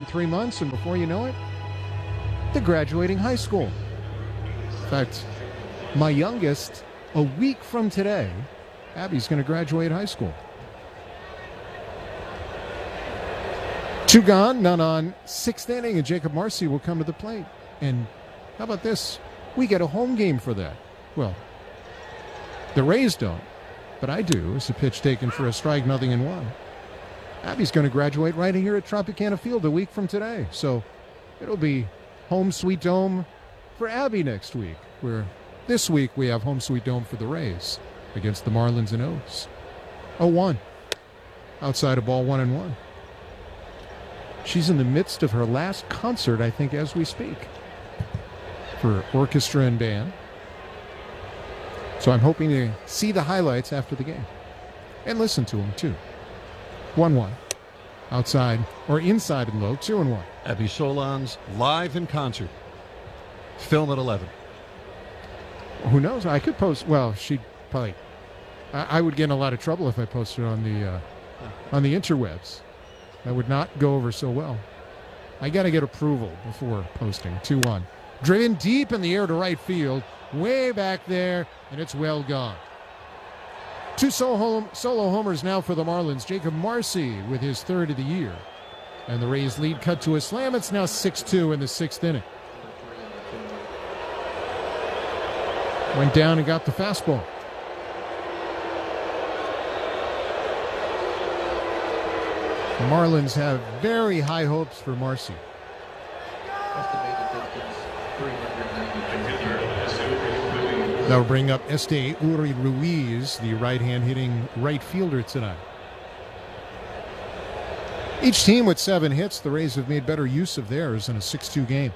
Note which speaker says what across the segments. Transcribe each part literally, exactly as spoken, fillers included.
Speaker 1: three months, and before you know it, they're graduating high school. In fact, my youngest, a week from today, Abby's going to graduate high school. Two gone, none on. Sixth inning, and Jacob Marcy will come to the plate. And how about this? We get a home game for that. Well, the Rays don't, but I do. It's a pitch taken for a strike, nothing in one. Abby's going to graduate right here at Tropicana Field a week from today. So it'll be home sweet dome for Abby next week, where this week we have home sweet dome for the Rays against the Marlins and O's. oh one. Outside of ball one and one. She's in the midst of her last concert, I think, as we speak, for orchestra and band. So I'm hoping to see the highlights after the game and listen to them, too. one one. Outside, or inside and low, two and one.
Speaker 2: Abby Solon's live in concert. Film at eleven.
Speaker 1: Who knows? I could post, well, she'd probably, I, I would get in a lot of trouble if I posted on the, uh, on the interwebs. That would not go over so well. I got to get approval before posting. two one. Driven deep in the air to right field, way back there, and it's well gone. Two solo, solo homers now for the Marlins. Jacob Marcy with his third of the year. And the Rays lead cut to a slam. It's now six two in the sixth inning. Went down and got the fastball. The Marlins have very high hopes for Marcy. That'll bring up Este Uri Ruiz, the right-hand hitting right fielder tonight. Each team with seven hits, the Rays have made better use of theirs in a six two game.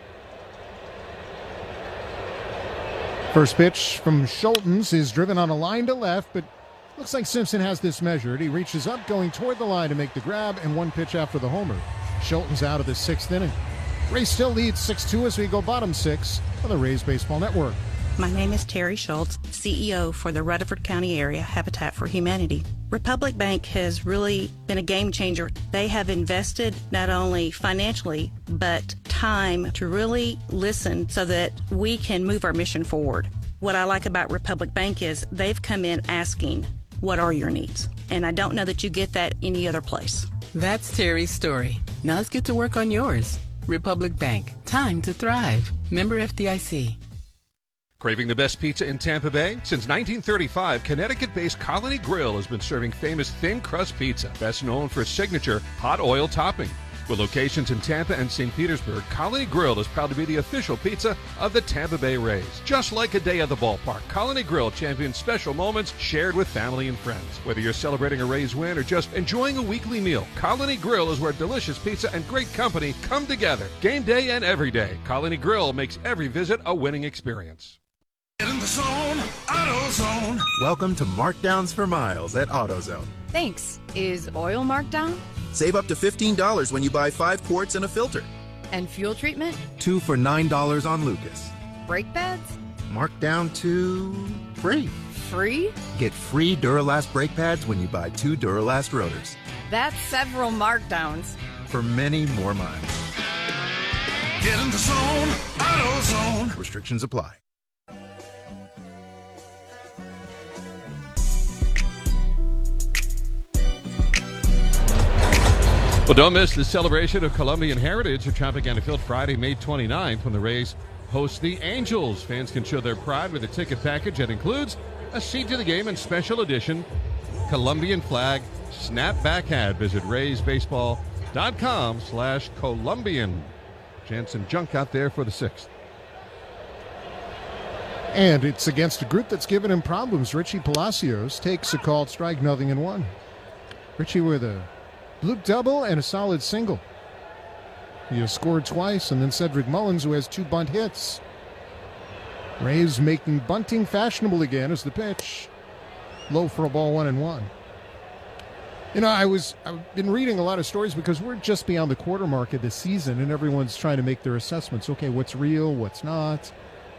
Speaker 1: First pitch from Schultens is driven on a line to left, but looks like Simpson has this measured. He reaches up, going toward the line to make the grab, and one pitch after the homer. Schultens out of the sixth inning. Rays still lead six two as we go bottom six on the Rays Baseball Network.
Speaker 3: My name is Terry Schultz, C E O for the Rutherford County Area Habitat for Humanity. Republic Bank has really been a game changer. They have invested not only financially, but time to really listen so that we can move our mission forward. What I like about Republic Bank is they've come in asking, what are your needs? And I don't know that you get that any other place.
Speaker 4: That's Terry's story. Now let's get to work on yours. Republic Bank. Time to thrive. Member F D I C.
Speaker 2: Craving the best pizza in Tampa Bay? Since nineteen thirty-five, Connecticut-based Colony Grill has been serving famous thin crust pizza, best known for its signature hot oil topping. With locations in Tampa and Saint Petersburg, Colony Grill is proud to be the official pizza of the Tampa Bay Rays. Just like a day at the ballpark, Colony Grill champions special moments shared with family and friends. Whether you're celebrating a Rays win or just enjoying a weekly meal, Colony Grill is where delicious pizza and great company come together. Game day and every day, Colony Grill makes every visit a winning experience.
Speaker 5: Get in the zone, AutoZone.
Speaker 6: Welcome to Markdowns for Miles at AutoZone.
Speaker 7: Thanks. Is oil marked down?
Speaker 6: Save up to fifteen dollars when you buy five quarts and a filter.
Speaker 7: And fuel treatment?
Speaker 6: Two for nine dollars on Lucas.
Speaker 7: Brake pads?
Speaker 6: Marked down to free.
Speaker 7: Free?
Speaker 6: Get free Duralast brake pads when you buy two Duralast rotors.
Speaker 7: That's several markdowns.
Speaker 6: For many more miles.
Speaker 5: Get in the zone, AutoZone.
Speaker 6: Restrictions apply.
Speaker 2: Well, don't miss the celebration of Colombian heritage at Tropicana Field Friday, May twenty-ninth, when the Rays host the Angels. Fans can show their pride with a ticket package that includes a seat to the game and special edition Colombian flag snapback hat. Visit raysbaseball.com slash Colombian. Jansen Junk out there for the sixth.
Speaker 1: And it's against a group that's given him problems. Richie Palacios takes a called strike, nothing in one. Richie with a Luke double and a solid single. He has scored twice, and then Cedric Mullins, who has two bunt hits. Rays making bunting fashionable again as the pitch. Low for a ball, one and one. You know, I was I've been reading a lot of stories because we're just beyond the quarter mark of the season, and everyone's trying to make their assessments. Okay, what's real, what's not?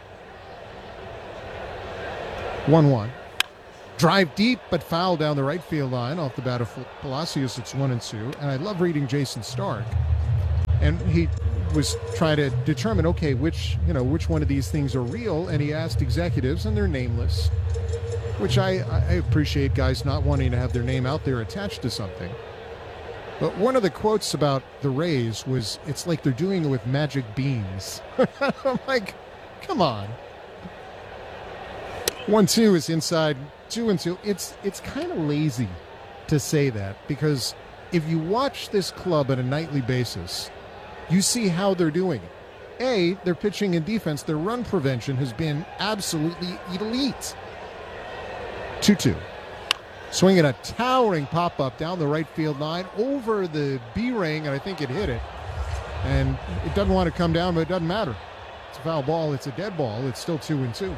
Speaker 1: one one. Drive deep, but foul down the right field line off the bat of Palacios. It's one and two. And I love reading Jason Stark. and he was trying to determine, okay, which you know which one of these things are real, and he asked executives, and they're nameless, which I, I appreciate guys not wanting to have their name out there attached to something. But one of the quotes about the Rays was, it's like they're doing it with magic beans. I'm like, come on. One two is inside, two and two. It's it's kind of lazy to say that, because if you watch this club on a nightly basis, you see how they're doing it. A, their pitching and defense, their run prevention has been absolutely elite. two two. Swinging a towering pop-up down the right field line over the B ring, and I think it hit it. And it doesn't want to come down, but it doesn't matter. It's a foul ball. It's a dead ball. It's still two and two.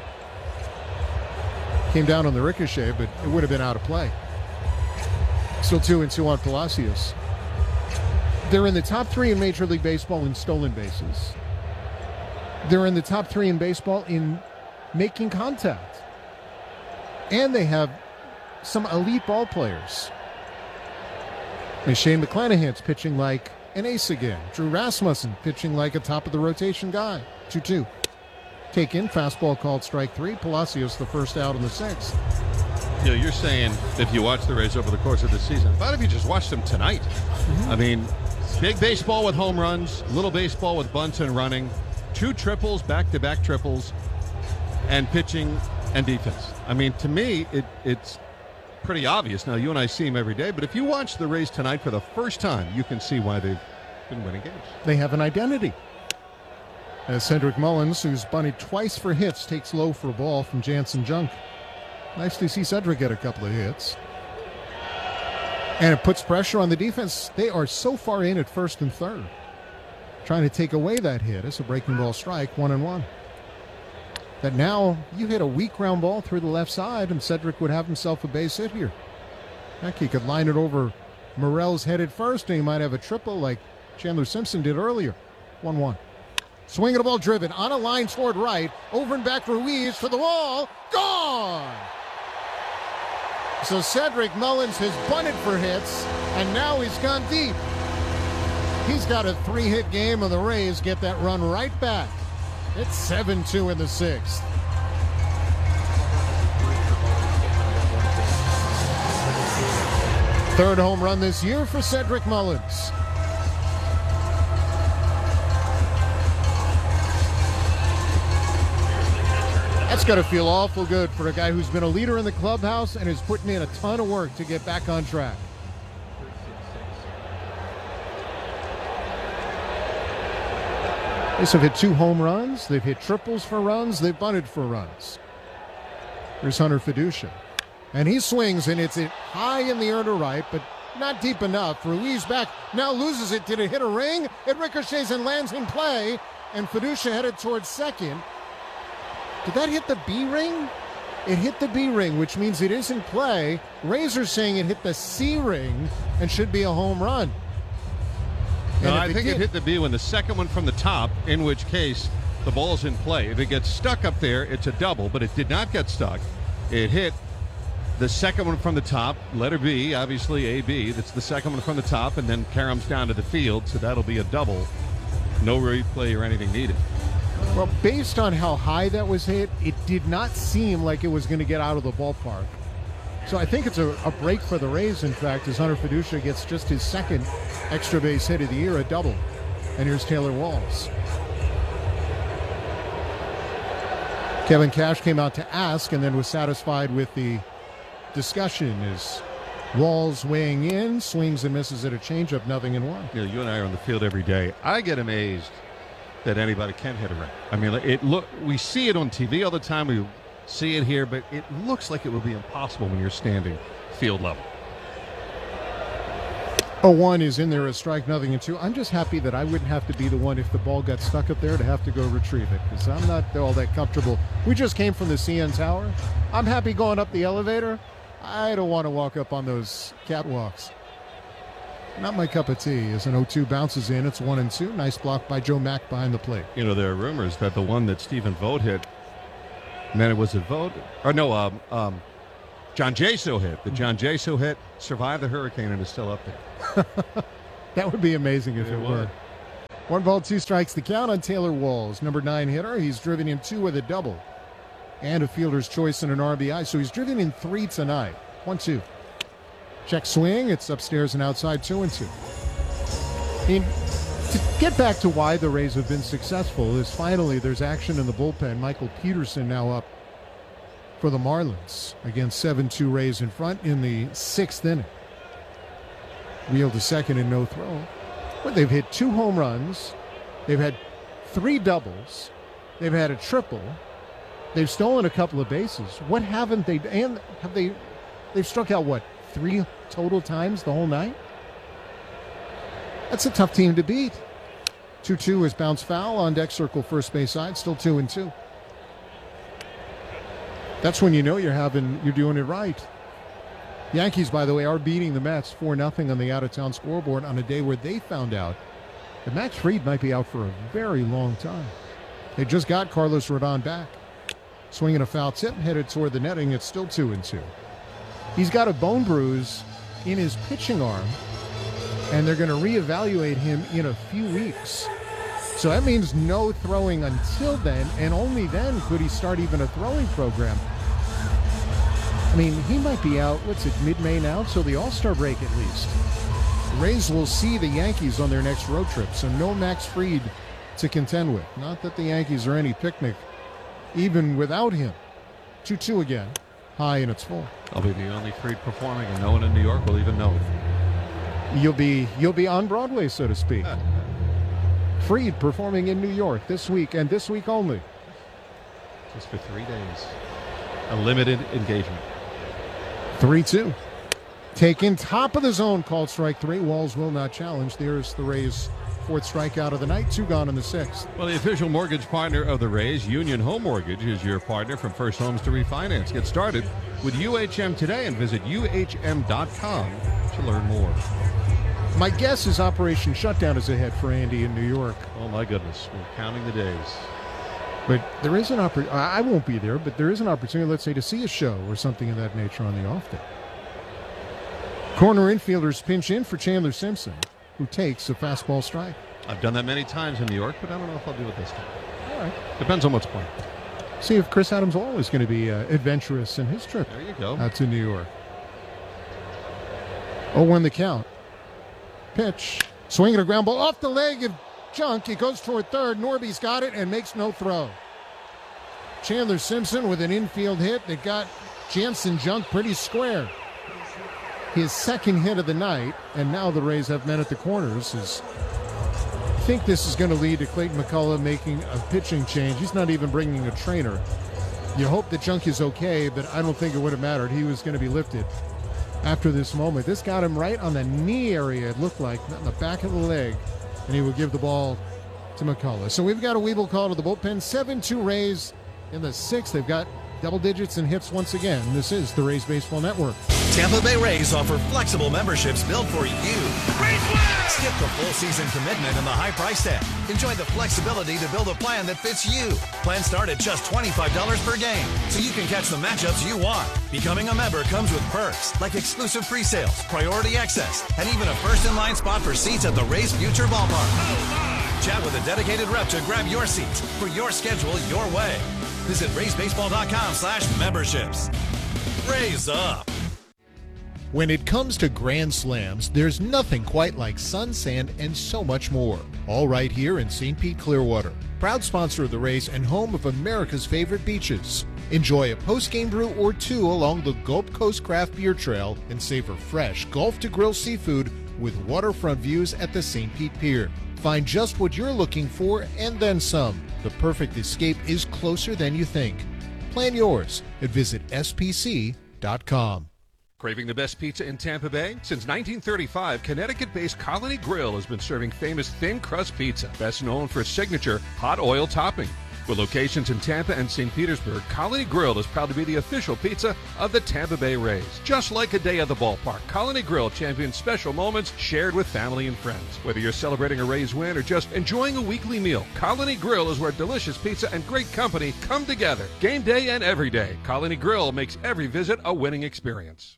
Speaker 1: Came down on the ricochet, but it would have been out of play. Still two and two on Palacios. They're in the top three in Major League Baseball in stolen bases. They're in the top three in baseball in making contact. And they have some elite ball players. And Shane McClanahan's pitching like an ace again. Drew Rasmussen pitching like a top of the rotation guy. two two. Take in, fastball called strike three. Palacios the first out in the sixth.
Speaker 2: You know, you're saying if you watch the Rays over the course of the season, how about if you just watched them tonight? Mm-hmm. I mean, big baseball with home runs, little baseball with bunts and running, two triples, back-to-back triples, and pitching and defense. I mean, to me, it, it's pretty obvious. Now, you and I see them every day, but if you watch the Rays tonight for the first time, you can see why they've been winning games.
Speaker 1: They have an identity. As Cedric Mullins, who's bunted twice for hits, takes low for a ball from Jansen Junk. Nice to see Cedric get a couple of hits. And it puts pressure on the defense. They are so far in at first and third, trying to take away that hit. It's a breaking ball strike, one and one. That now you hit a weak ground ball through the left side, and Cedric would have himself a base hit here. Heck, he could line it over Morel's head at first, and he might have a triple like Chandler Simpson did earlier. one one. Swinging a ball driven on a line toward right. Over and back Ruiz for the wall. Gone! So Cedric Mullins has bunted for hits, and now he's gone deep. He's got a three-hit game, and the Rays get that run right back. It's seven two in the sixth. Third home run this year for Cedric Mullins. That's got to feel awful good for a guy who's been a leader in the clubhouse and is putting in a ton of work to get back on track. Rays have hit two home runs. They've hit triples for runs. They've bunted for runs. Here's Hunter Fiducia. And he swings, and it's it high in the air to right, but not deep enough. Ruiz back, now loses it. Did it hit a ring? It ricochets and lands in play, and Fiducia headed towards second. Did that hit the B ring? It hit the B ring, which means it is in play. Rays are saying it hit the C ring and should be a home run.
Speaker 2: No, I think it hit the B one, the second one from the top, in which case the ball's in play. If it gets stuck up there, it's a double, but it did not get stuck. It hit the second one from the top, letter B, obviously A B. That's the second one from the top, and then caroms down to the field, so that'll be a double. No replay or anything needed.
Speaker 1: Well, based on how high that was hit, it did not seem like it was going to get out of the ballpark. So I think it's a, a break for the Rays, in fact, as Hunter Fiducia gets just his second extra base hit of the year, a double. And here's Taylor Walls. Kevin Cash came out to ask and then was satisfied with the discussion as Walls weighing in, swings and misses at a changeup, nothing in one.
Speaker 2: You know, you and I are on the field every day. I get amazed that anybody can hit a ring. I mean, it look we see it on T V all the time. We see it here, but it looks like it would be impossible when you're standing field level.
Speaker 1: Oh, one is in there, a strike, nothing and two. I'm just happy that I wouldn't have to be the one if the ball got stuck up there to have to go retrieve it, because I'm not all that comfortable. We just came from the C N Tower. I'm happy going up the elevator. I don't want to walk up on those catwalks. Not my cup of tea. As an oh two bounces in, it's one and two. Nice block by Joe Mack behind the plate.
Speaker 2: You know, there are rumors that the one that Stephen Vogt hit, and then it was a Vogt, or no, um, um, John Jaso hit. The John Jaso hit survived the hurricane and is still up there.
Speaker 1: That would be amazing if it, it were. One ball, two strikes the count on Taylor Walls, number nine hitter. He's driven in two with a double and a fielder's choice and an R B I. So he's driven in three tonight. One, two. Check swing. It's upstairs and outside, two and two. I mean, to get back to why the Rays have been successful is finally there's action in the bullpen. Michael Peterson now up for the Marlins against seven two Rays in front in the sixth inning. Wheel to second and no throw. But they've hit two home runs. They've had three doubles. They've had a triple. They've stolen a couple of bases. What haven't they? And have they? They've struck out what, three total times the whole night? That's a tough team to beat. two two is bounce foul on deck circle first base side. Still two and two. That's when you know you're having you're doing it right. Yankees, by the way, are beating the Mets four nothing on the out-of-town scoreboard on a day where they found out that Max Fried might be out for a very long time. They just got Carlos Rodon back. Swinging a foul tip, headed toward the netting. It's still two and two. He's got a bone bruise in his pitching arm, and they're going to reevaluate him in a few weeks. So that means no throwing until then, and only then could he start even a throwing program. I mean, he might be out, what's it, mid-May now, so the All-Star break at least. The Rays will see the Yankees on their next road trip, so no Max Fried to contend with. Not that the Yankees are any picnic, even without him. two two again, high and it's full.
Speaker 2: I'll be the only Fried performing, and no one in New York will even know it.
Speaker 1: You'll be, you'll be on Broadway, so to speak. Fried performing in New York this week, and this week only.
Speaker 2: Just for three days. A limited engagement.
Speaker 1: three two. Taken top of the zone, called strike three. Walls will not challenge. There's the Rays' fourth strikeout of the night. Two gone in the sixth.
Speaker 2: Well, the official mortgage partner of the Rays, Union Home Mortgage, is your partner from First Homes to Refinance. Get started with U H M today and visit U H M dot com to learn more.
Speaker 1: My guess is Operation Shutdown is ahead for Andy in New York.
Speaker 2: Oh, my goodness. We're counting the days.
Speaker 1: But there is an opportunity. I won't be there, but there is an opportunity, let's say, to see a show or something of that nature on the off day. Corner infielders pinch in for Chandler Simpson, who takes a fastball strike.
Speaker 2: I've done that many times in New York, but I don't know if I'll do it this time.
Speaker 1: All right.
Speaker 2: Depends on what's playing.
Speaker 1: See if Chris Adams Hall is going to be uh, adventurous in his trip
Speaker 2: There you go.
Speaker 1: out to New York. oh one the count. Pitch. Swinging a ground ball off the leg of Junk. He goes toward third. Norby's got it and makes no throw. Chandler Simpson with an infield hit that got Jansen Junk pretty square. His second hit of the night, and now the Rays have men at the corners. Is, I think this is going to lead to Clayton McCullough making a pitching change. He's not even bringing a trainer. You hope that Junk is okay, but I don't think it would have mattered. He was going to be lifted after this moment. This got him right on the knee area, it looked like, not in the back of the leg, and he will give the ball to McCullough. So we've got a Weeble call to the bullpen. seven two Rays in the sixth. They've got double digits and hits once again. This is the Rays Baseball Network.
Speaker 8: Tampa Bay Rays offer flexible memberships built for you. Skip the full season commitment and the high price tag. Enjoy the flexibility to build a plan that fits you. Plans start at just twenty-five dollars per game, so you can catch the matchups you want. Becoming a member comes with perks like exclusive pre-sales, priority access, and even a first-in-line spot for seats at the Rays Future Ballpark. Chat with a dedicated rep to grab your seats for your schedule your way. Visit rays baseball dot com slash memberships. Raise up.
Speaker 1: When it comes to Grand Slams, there's nothing quite like sun, sand, and so much more. All right here in Saint Pete Clearwater. Proud sponsor of the race and home of America's favorite beaches. Enjoy a post-game brew or two along the Gulf Coast Craft Beer Trail and savor fresh Gulf-to-Grill seafood with waterfront views at the Saint Pete Pier. Find just what you're looking for and then some. The perfect escape is closer than you think. Plan yours at visit S P C dot com.
Speaker 2: Craving the best pizza in Tampa Bay? Since nineteen thirty-five, Connecticut-based Colony Grill has been serving famous thin crust pizza, best known for its signature hot oil topping. With locations in Tampa and Saint Petersburg, Colony Grill is proud to be the official pizza of the Tampa Bay Rays. Just like a day at the ballpark, Colony Grill champions special moments shared with family and friends. Whether you're celebrating a Rays win or just enjoying a weekly meal, Colony Grill is where delicious pizza and great company come together. Game day and every day, Colony Grill makes every visit a winning experience.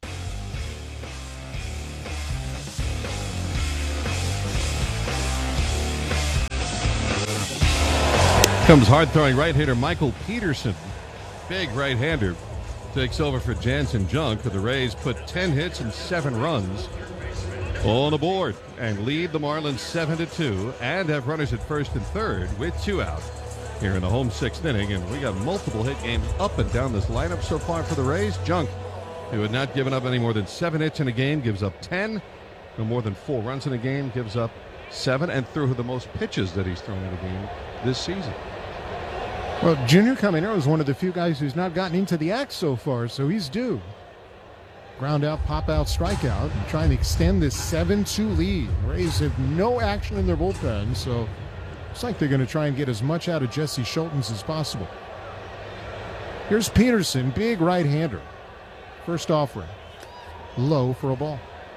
Speaker 2: Comes hard-throwing right-hander Michael Peterson. Big right-hander. Takes over for Jansen Junk, where the Rays put ten hits and seven runs on the board and lead the Marlins seven to two and have runners at first and third with two out here in the home sixth inning. And we got multiple hit games up and down this lineup so far for the Rays. Junk, who had not given up any more than seven hits in a game, gives up ten. No more than four runs in a game, gives up seven, and threw the most pitches that he's thrown in a game this season.
Speaker 1: Well, Junior Caminero is one of the few guys who's not gotten into the act so far, so he's due. Ground out, pop out, strikeout, and trying to extend this seven two lead. Rays have no action in their bullpen, so it's like they're going to try and get as much out of Jesse Schultens as possible. Here's Peterson, big right-hander. First offering, low for a ball.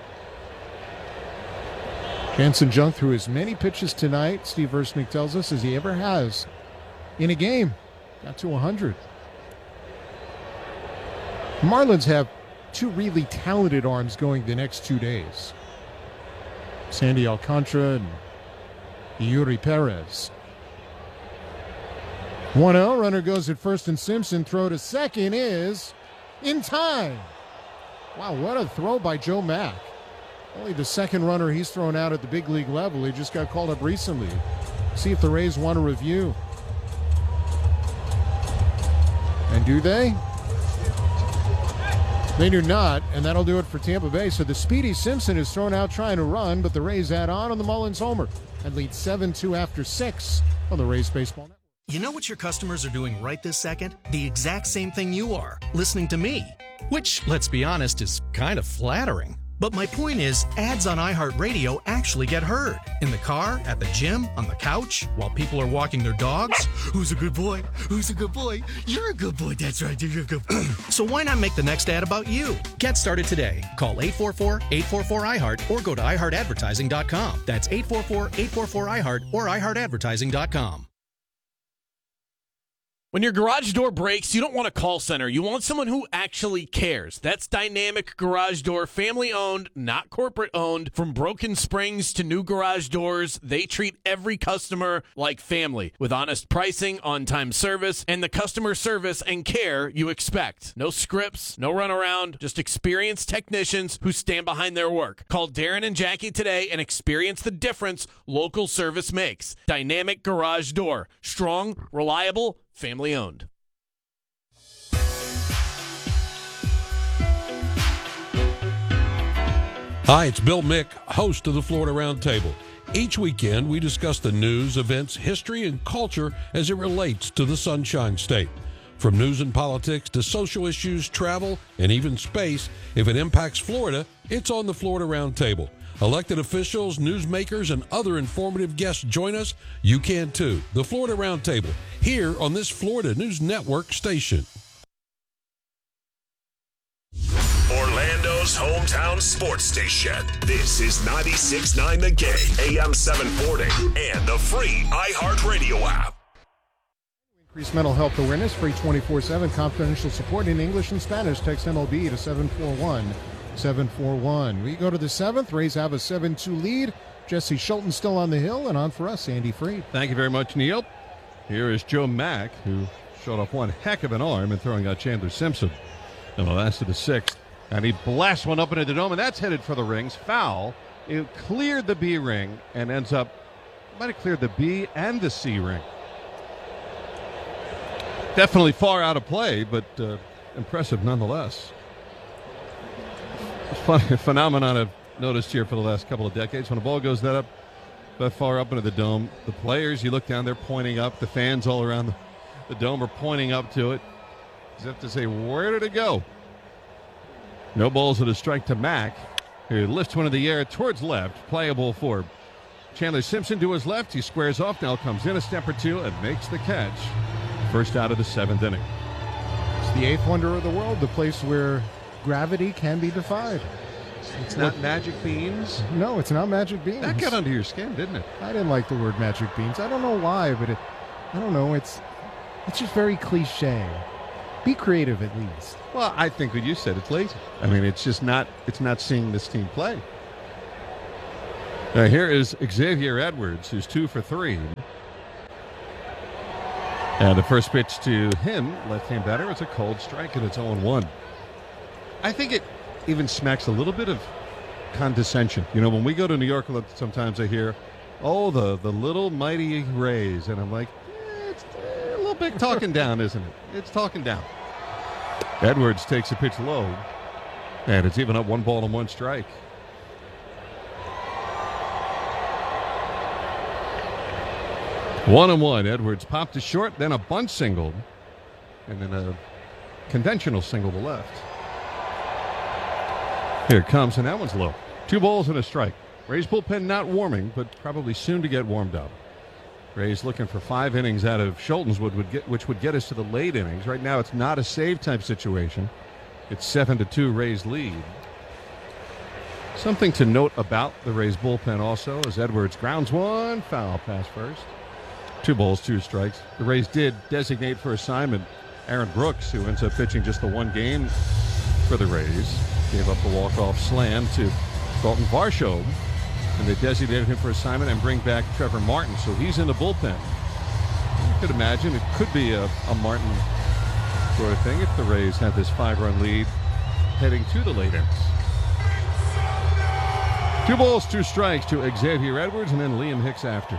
Speaker 1: Jansen Junk threw as many pitches tonight, Steve Versnick tells us, as he ever has in a game. Got to one hundred. Marlins have two really talented arms going the next two days. Sandy Alcantara and Yuri Perez. one oh, runner goes at first and Simpson. Throw to second is in time. Wow, what a throw by Joe Mack. Only the second runner he's thrown out at the big league level. He just got called up recently. See if the Rays want a review. And do they? They do not, and that'll do it for Tampa Bay. So the speedy Simpson is thrown out trying to run, but the Rays add on on the Mullins homer and lead seven two after six on the Rays Baseball Network.
Speaker 9: You know what your customers are doing right this second? The exact same thing you are, listening to me. Which, let's be honest, is kind of flattering. But my point is, ads on iHeartRadio actually get heard. In the car, at the gym, on the couch, while people are walking their dogs. Who's a good boy? Who's a good boy? You're a good boy. That's right. You're a good boy. So why not make the next ad about you? Get started today. Call eight four four, eight four four, I heart or go to i heart advertising dot com. That's eight four four, eight four four, I heart or i heart advertising dot com.
Speaker 10: When your garage door breaks, you don't want a call center. You want someone who actually cares. That's Dynamic Garage Door, family-owned, not corporate-owned. From broken springs to new garage doors, they treat every customer like family, with honest pricing, on-time service, and the customer service and care you expect. No scripts, no runaround, just experienced technicians who stand behind their work. Call Darren and Jackie today and experience the difference local service makes. Dynamic Garage Door. Strong, reliable, family owned.
Speaker 11: Hi, it's Bill Mick, host of the Florida Roundtable. Each weekend, we discuss the news, events, history, and culture as it relates to the Sunshine State. From news and politics to social issues, travel, and even space, if it impacts Florida, it's on the Florida Roundtable. Elected officials, newsmakers, and other informative guests join us. You can too. The Florida Roundtable, here on this Florida News Network station.
Speaker 12: Orlando's hometown sports station. This is ninety-six point nine The Game, A M seven forty, and the free iHeartRadio app.
Speaker 1: Increase mental health awareness, free twenty-four seven confidential support in English and Spanish. Text M L B to seven four one seven four one. We go to the seventh. Rays have a seven two lead. Jesse Schulten still on the hill, and on for us, Andy Freed.
Speaker 2: Thank you very much, Neil. Here is Joe Mack, who showed off one heck of an arm in throwing out Chandler Simpson in the last of the sixth. And he blasts one up into the dome, and that's headed for the rings. Foul. It cleared the B ring and ends up, might have cleared the B and the C ring. Definitely far out of play, but uh, impressive nonetheless. Funny phenomenon I've noticed here for the last couple of decades. When a ball goes that up, that far up into the dome, the players, you look down, they're pointing up. The fans all around the, the dome are pointing up to it, as if to say, where did it go? No balls at a strike to Mack, who lifts one in the air towards left, playable for Chandler Simpson to his left. He squares off, now comes in a step or two and makes the catch. First out of the seventh inning.
Speaker 1: It's the eighth wonder of the world, the place where gravity can be defied.
Speaker 2: It's not what? Magic beans?
Speaker 1: No, it's not magic beans.
Speaker 2: That got under your skin, didn't it?
Speaker 1: I didn't like the word magic beans. I don't know why, but it, I don't know. It's it's just very cliche. Be creative at least.
Speaker 2: Well, I think what you said, it's lazy. I mean, it's just not, it's not seeing this team play. Now, here is Xavier Edwards, who's two for three. And the first pitch to him, left-hand batter, is a cold strike, and it's oh one. I think it even smacks a little bit of condescension. You know, when we go to New York, sometimes I hear, oh, the, the little mighty Rays. And I'm like, eh, it's a little bit talking down, isn't it? It's talking down. Edwards takes a pitch low, and it's even up one ball and one strike. One and one. Edwards popped to short, then a bunt single, and then a conventional single to left. Here it comes, and that one's low. Two balls and a strike. Rays bullpen not warming, but probably soon to get warmed up. Rays looking for five innings out of Schultens, would, would get, which would get us to the late innings. Right now, it's not a save type situation. It's seven to two Rays lead. Something to note about the Rays bullpen also is Edwards grounds one, foul pass first. Two balls, two strikes. The Rays did designate for assignment Aaron Brooks, who ends up pitching just the one game for the Rays. Gave up the walk-off slam to Dalton Varsho, and they designated him for assignment and bring back Trevor Martin, so he's in the bullpen. You could imagine it could be a, a Martin sort of thing if the Rays have this five-run lead heading to the late innings. Two balls, two strikes to Xavier Edwards, and then Liam Hicks after.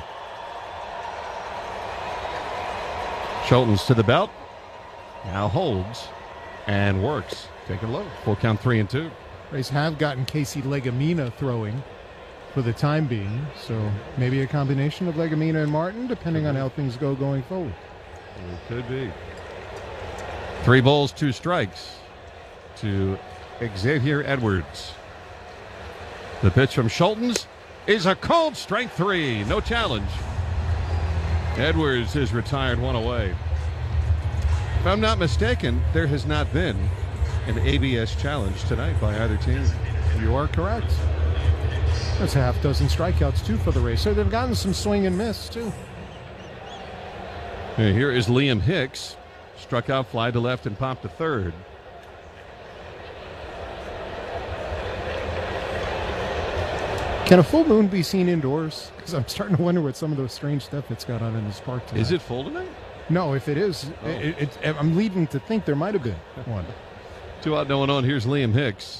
Speaker 2: Schultens to the belt, now holds and works. Take it low. Full count three and two.
Speaker 1: Rays have gotten Casey Legumina throwing for the time being, so maybe a combination of Legumina and Martin, depending on how things go going forward.
Speaker 2: It could be. Three balls, two strikes to Xavier Edwards. The pitch from Schultens is a cold strike three. No challenge. Edwards is retired one away. If I'm not mistaken, there has not been an A B S challenge tonight by either team.
Speaker 1: You are correct. That's a half dozen strikeouts, too, for the Rays. So they've gotten some swing and miss, too.
Speaker 2: And here is Liam Hicks. Struck out, fly to left, and popped to third.
Speaker 1: Can a full moon be seen indoors? Because I'm starting to wonder what some of those strange stuff it's got on in this park tonight.
Speaker 2: Is it full tonight?
Speaker 1: No, if it is, oh. it, it, it, I'm leading to think there might have been one.
Speaker 2: Two out, no one on. Here's Liam Hicks.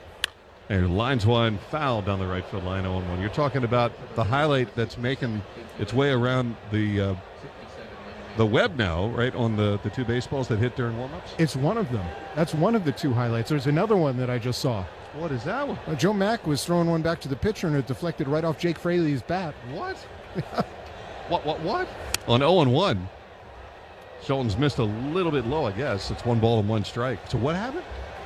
Speaker 2: And lines one foul down the right field line, oh one. You're talking about the highlight that's making its way around the uh, the web now, right, on the, the two baseballs that hit during warm-ups?
Speaker 1: It's one of them. That's one of the two highlights. There's another one that I just saw.
Speaker 2: What is that one?
Speaker 1: Uh, Joe Mack was throwing one back to the pitcher, and it deflected right off Jake Fraley's bat.
Speaker 2: What? what, what, what? On oh and one, Schultens missed a little bit low, I guess. It's one ball and one strike. So what happened?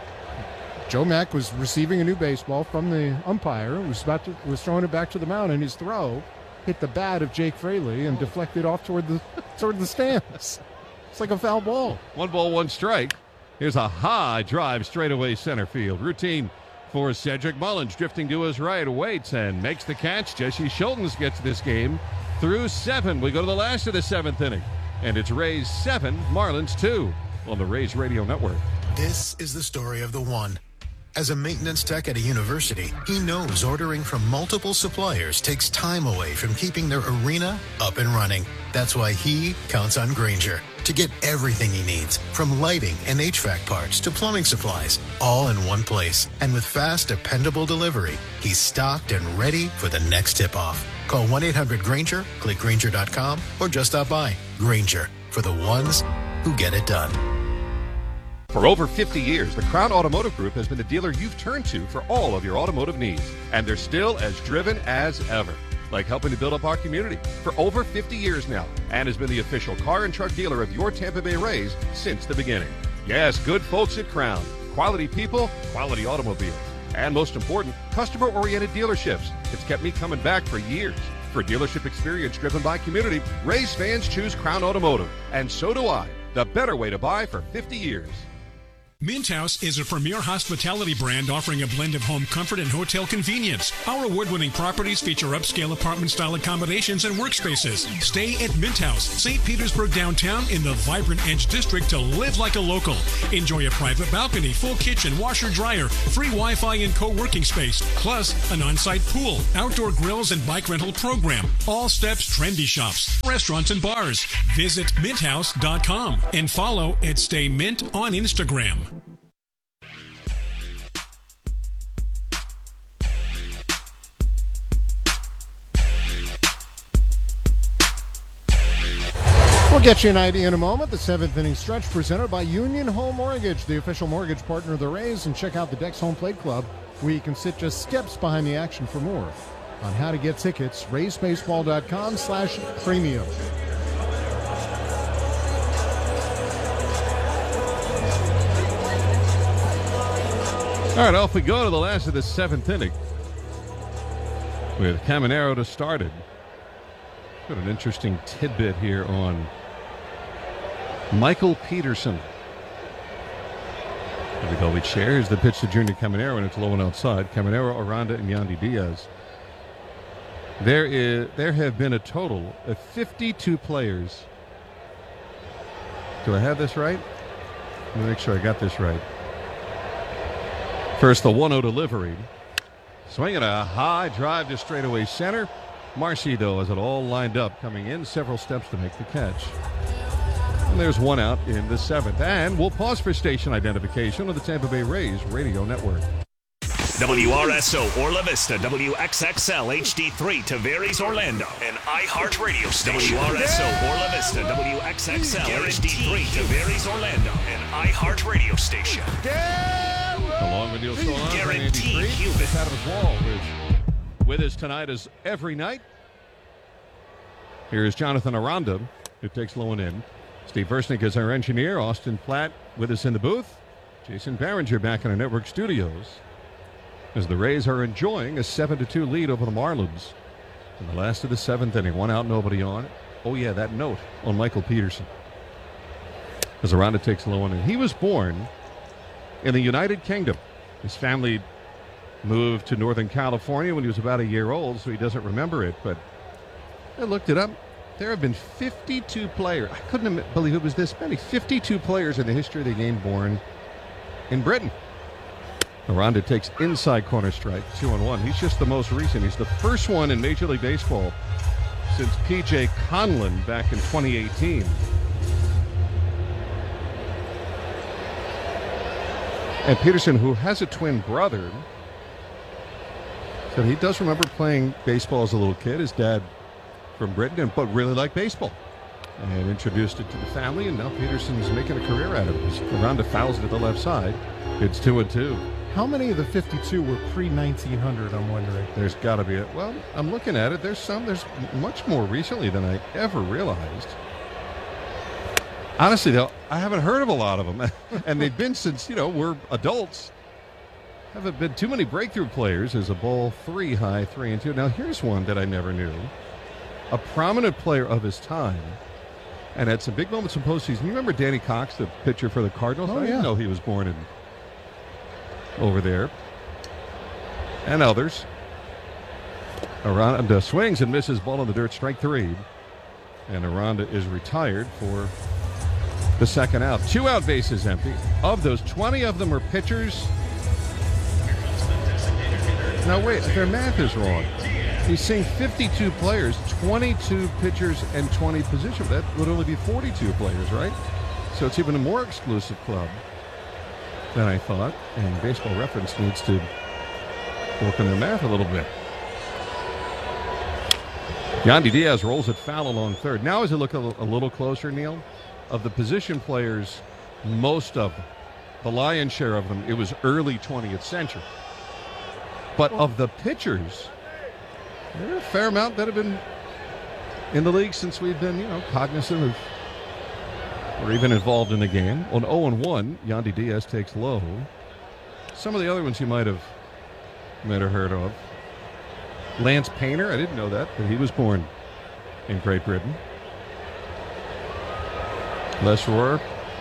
Speaker 1: Joe Mack was receiving a new baseball from the umpire, was about to, was throwing it back to the mound, and his throw hit the bat of Jake Fraley and deflected off toward the toward the stands. It's like a foul ball.
Speaker 2: One ball, one strike. Here's a high drive straightaway center field. Routine for Cedric Mullins, drifting to his right, waits and makes the catch. Jesse Schultens gets this game through seven. We go to the last of the seventh inning, and it's Rays seven, Marlins two on the Rays Radio Network.
Speaker 13: This is the story of the one. As a maintenance tech at a university, he knows ordering from multiple suppliers takes time away from keeping their arena up and running. That's why he counts on Grainger to get everything he needs, from lighting and H V A C parts to plumbing supplies, all in one place. And with fast, dependable delivery, he's stocked and ready for the next tip-off. Call one eight hundred Grainger, click Grainger dot com, or just stop by. Grainger, for the ones who get it done.
Speaker 2: For over fifty years, the Crown Automotive Group has been the dealer you've turned to for all of your automotive needs. And they're still as driven as ever, like helping to build up our community for over fifty years now, and has been the official car and truck dealer of your Tampa Bay Rays since the beginning. Yes, good folks at Crown. Quality people, quality automobiles. And most important, customer-oriented dealerships. It's kept me coming back for years. For dealership experience driven by community, Rays fans choose Crown Automotive. And so do I. The better way to buy for fifty years.
Speaker 14: Mint House is a premier hospitality brand offering a blend of home comfort and hotel convenience. Our award-winning properties feature upscale apartment-style accommodations and workspaces. Stay at Mint House, Saint Petersburg downtown in the vibrant Edge District to live like a local. Enjoy a private balcony, full kitchen, washer, dryer, free Wi-Fi and co-working space, plus an on-site pool, outdoor grills and bike rental program. All steps trendy shops, restaurants and bars. Visit mint house dot com and follow at Stay Mint on Instagram.
Speaker 1: We'll get you an idea in a moment. The seventh inning stretch presented by Union Home Mortgage, the official mortgage partner of the Rays. And check out the Dex Home Plate Club, where you can sit just steps behind the action for more. On how to get tickets, rays baseball dot com slash premium.
Speaker 2: All right, off we go to the last of the seventh inning with Caminero to start it. Got an interesting tidbit here on Michael Peterson. There we go. We shares the pitch to Junior Caminero, and it's low and outside. Caminero, Aranda, and Yandy Diaz. There is there have been a total of fifty-two players. Do I have this right? Let me make sure I got this right. First, the one oh delivery. Swinging a high drive to straightaway center. Marcy, though, has it all lined up, coming in several steps to make the catch. And there's one out in the seventh. And we'll pause for station identification on the Tampa Bay Rays Radio Network.
Speaker 12: W R S O Orla Vista, W X X L H D three, Tavares, Orlando, an iHeartRadio station. W R S O Orla Vista, W X X L H D three, Tavares, Orlando, an iHeartRadio station.
Speaker 2: Along with Neil Solon, Andy Freed, this Adams Wall is with us tonight as every night. Here's Jonathan Aranda, who takes low and in. Steve Versnick is our engineer. Austin Platt with us in the booth. Jason Barringer back in our network studios as the Rays are enjoying a seven to two lead over the Marlins in the last of the seventh inning. One out, nobody on. Oh, yeah, that note on Michael Peterson. As Aranda takes low and in. He was born in the United Kingdom. His family moved to Northern California when he was about a year old, so he doesn't remember it, but I looked it up. There have been fifty-two players. I couldn't believe it was this many. fifty-two players in the history of the game born in Britain. Aranda takes inside corner strike, two on one. He's just the most recent. He's the first one in Major League Baseball since P J Conlon back in twenty eighteen. And Peterson, who has a twin brother, said he does remember playing baseball as a little kid. His dad from Britain, but really liked baseball and introduced it to the family. And now Peterson's making a career out of it. Aranda fouls it to the left side. It's two and two.
Speaker 1: How many of the fifty-two were pre nineteen hundred, I'm wondering?
Speaker 2: There's got to be a, well, I'm looking at it. There's some, there's much more recently than I ever realized. Honestly, though, I haven't heard of a lot of them. And they've been since, you know, we're adults. Haven't been too many breakthrough players. There's a ball three high, three and two. Now, here's one that I never knew. A prominent player of his time, and had some big moments in postseason. You remember Danny Cox, the pitcher for the Cardinals?
Speaker 1: Oh,
Speaker 2: I didn't
Speaker 1: yeah.
Speaker 2: know he was born in over there. And others. Aranda swings and misses, ball in the dirt, strike three. And Aranda is retired for the second out. Two out, bases empty. Of those, twenty of them are pitchers. Now wait, their math is wrong. He's saying fifty-two players, twenty-two pitchers, and twenty positions. That would only be forty-two players, right? So it's even a more exclusive club than I thought. And Baseball Reference needs to work on their math a little bit. Yandy Diaz rolls it foul along third. Now as I look a, a little closer, Neil, of the position players, most of them, the lion's share of them, it was early twentieth century. But of the pitchers, there are a fair amount that have been in the league since we've been, you know, cognizant of or even involved in the game. On oh and one, Yandy Diaz takes low. Some of the other ones you might have might have heard of. Lance Painter, I didn't know that, but he was born in Great Britain. Les Rohr,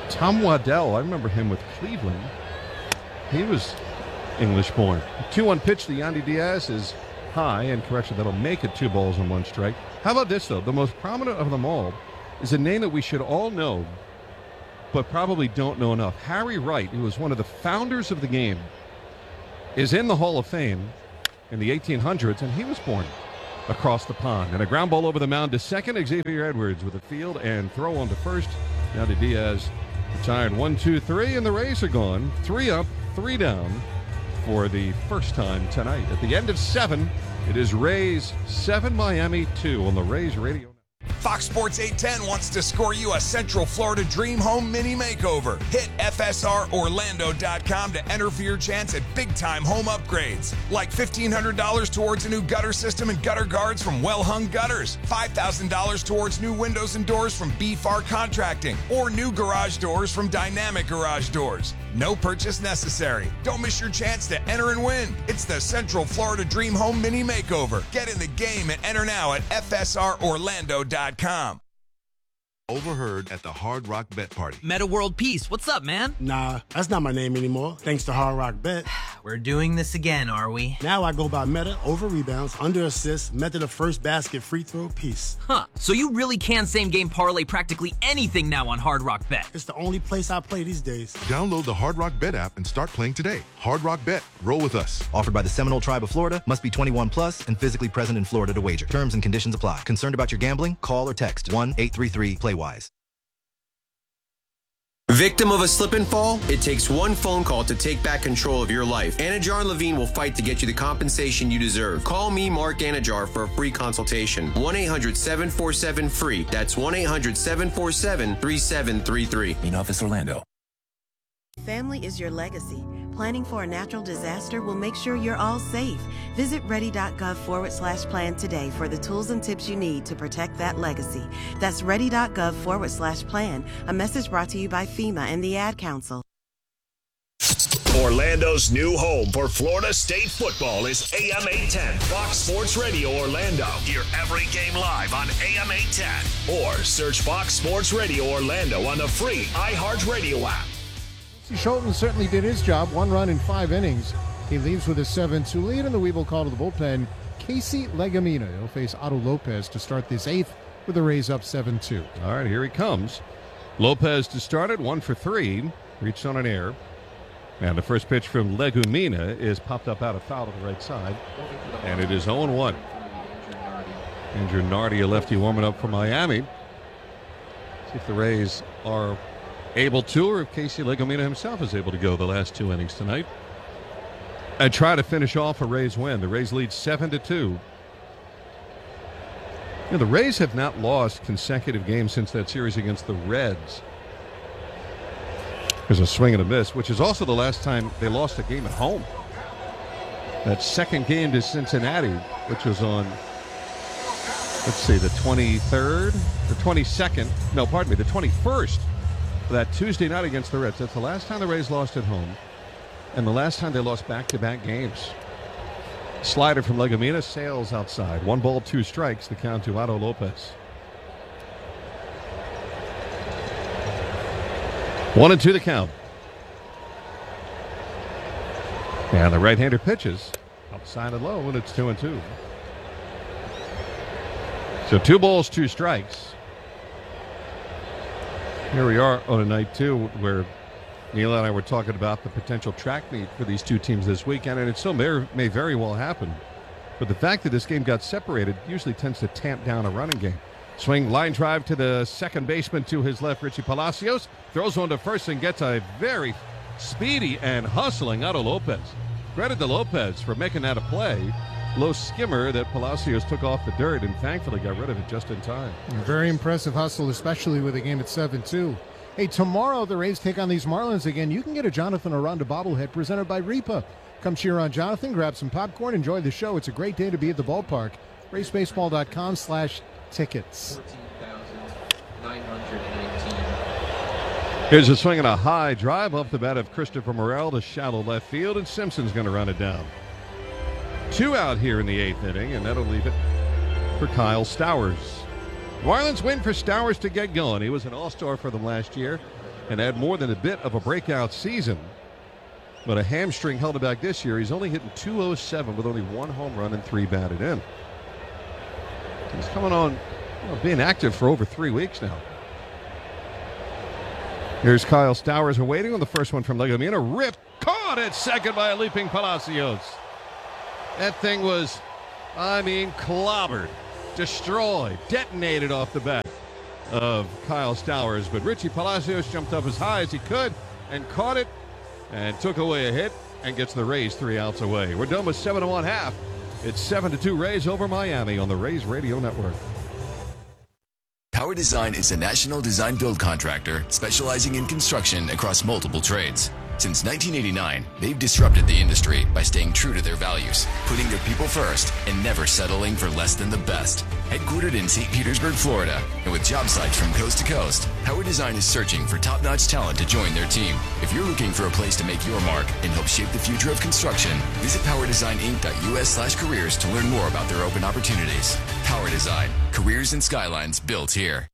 Speaker 2: Tom Waddell, I remember him with Cleveland. He was English-born. two one pitch to Yandy Diaz is high, and correction, that'll make it two balls and one strike. How about this, though? The most prominent of them all is a name that we should all know, but probably don't know enough. Harry Wright, who was one of the founders of the game, is in the Hall of Fame in the eighteen hundreds, and he was born across the pond. And a ground ball over the mound to second. Xavier Edwards with a field and throw on to first. Yandy Diaz retired one, two, three, and the Rays are gone. Three up, three down for the first time tonight. At the end of seven, it is Rays seven, Miami two on the Rays Radio.
Speaker 15: Fox Sports eight ten wants to score you a Central Florida Dream Home mini makeover. Hit F S R Orlando dot com to enter for your chance at big-time home upgrades. Like fifteen hundred dollars towards a new gutter system and gutter guards from Well Hung Gutters. five thousand dollars towards new windows and doors from B F A R Contracting. Or new garage doors from Dynamic Garage Doors. No purchase necessary. Don't miss your chance to enter and win. It's the Central Florida Dream Home Mini Makeover. Get in the game and enter now at F S R Orlando dot com.
Speaker 16: Overheard at the Hard Rock Bet Party.
Speaker 17: Meta World Peace, what's up, man?
Speaker 18: Nah, that's not my name anymore, thanks to Hard Rock Bet.
Speaker 17: We're doing this again, are we?
Speaker 18: Now I go by Meta over rebounds, under assists, Meta the first basket, free throw, piece.
Speaker 17: Huh, so you really can same-game parlay practically anything now on Hard Rock Bet.
Speaker 18: It's the only place I play these days.
Speaker 16: Download the Hard Rock Bet app and start playing today. Hard Rock Bet, roll with us.
Speaker 19: Offered by the Seminole Tribe of Florida, must be twenty-one plus and physically present in Florida to wager. Terms and conditions apply. Concerned about your gambling? Call or text one eight three three play wise.
Speaker 20: Victim of a slip and fall? It takes one phone call to take back control of your life. Anajar Levine will fight to get you the compensation you deserve. Call me, Mark Anajar, for a free consultation. one eight hundred seven four seven free. That's one eight hundred seven four seven three seven three three.
Speaker 21: In Office Orlando.
Speaker 22: Family is your legacy. Planning for a natural disaster will make sure you're all safe. Visit ready.gov forward slash plan today for the tools and tips you need to protect that legacy. That's ready.gov forward slash plan. A message brought to you by FEMA and the Ad Council.
Speaker 12: Orlando's new home for Florida State football is A M eight ten, Fox Sports Radio Orlando. Hear every game live on A M eight ten. Or search Fox Sports Radio Orlando on the free iHeartRadio app.
Speaker 1: Scholten certainly did his job. One run in five innings. He leaves with a seven two lead, and the Weevil call to the bullpen. Casey Legumina. He'll face Otto Lopez to start this eighth with the Rays up seven two.
Speaker 2: All right, here he comes. Lopez to start it, one for three. Reached on an error. And the first pitch from Legumina is popped up out of foul to the right side. And it is oh one. Andrew Nardi, a lefty warming up for Miami. See if the Rays are able to, or if Casey Legumina himself is able to go the last two innings tonight and try to finish off a Rays win. The Rays lead seven to two. You know, the Rays have not lost consecutive games since that series against the Reds. There's a swing and a miss, which is also the last time they lost a game at home. That second game to Cincinnati, which was on, let's see, the twenty-third, the twenty-second, no, pardon me, the twenty-first. That Tuesday night against the Reds. That's the last time the Rays lost at home, and the last time they lost back-to-back games. Slider from Legumina sails outside. One ball, two strikes. The count to Otto Lopez. One and two the count. And the right-hander pitches outside and low, and it's two and two. So two balls, two strikes. Here we are on a night, too, where Neil and I were talking about the potential track meet for these two teams this weekend, and it still may, may very well happen. But the fact that this game got separated usually tends to tamp down a running game. Swing, line drive to the second baseman to his left, Richie Palacios. Throws one to first and gets a very speedy and hustling Otto Lopez. Credit to Lopez for making that a play. Low skimmer that Palacios took off the dirt and thankfully got rid of it just in time.
Speaker 1: Very impressive hustle, especially with a game at seven two. Hey, tomorrow the Rays take on these Marlins again. You can get a Jonathan Aranda bobblehead presented by Repa. Come cheer on Jonathan, grab some popcorn, enjoy the show. It's a great day to be at the ballpark. Raysbaseball.com slash tickets.
Speaker 2: Here's a swing and a high drive off the bat of Christopher Morel to shallow left field, and Simpson's going to run it down. Two out here in the eighth inning, and that'll leave it for Kyle Stowers. Marlins win for Stowers to get going. He was an all-star for them last year. and had more than a bit of a breakout season. But a hamstring held him back this year. He's only hitting two oh seven with only one home run and three batted in. He's coming on, you know, being active for over three weeks now. Here's Kyle Stowers awaiting on the first one from Legumina. Ripped, caught at second by a leaping Palacios. That thing was, I mean, clobbered, destroyed, detonated off the bat of Kyle Stowers. But Richie Palacios jumped up as high as he could and caught it and took away a hit and gets the Rays three outs away. We're done with seven and one half. It's seven to two Rays over Miami on the Rays Radio Network.
Speaker 3: Power Design is a national design build contractor specializing in construction across multiple trades. Since nineteen eighty-nine, they've disrupted the industry by staying true to their values, putting their people first, and never settling for less than the best. Headquartered in Saint Petersburg, Florida, and with job sites from coast to coast, Power Design is searching for top-notch talent to join their team. If you're looking for a place to make your mark and help shape the future of construction, visit power design inc dot u s slash careers to learn more about their open opportunities. Power Design, careers and skylines built here.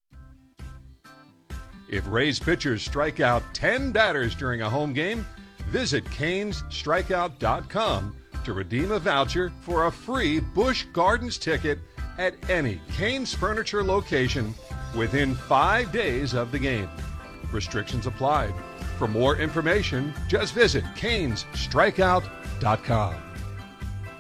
Speaker 2: If Rays pitchers strike out ten batters during a home game, visit canes strikeout dot com to redeem a voucher for a free Busch Gardens ticket at any Canes Furniture location within five days of the game. Restrictions apply. For more information, just visit canes strikeout dot com.